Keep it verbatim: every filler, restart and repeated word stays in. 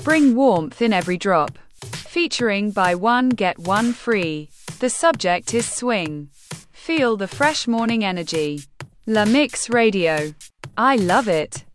Bring warmth in every drop. Featuring buy one get one free. The subject is swing. Feel the fresh morning energy. La Mix Radio. I love it.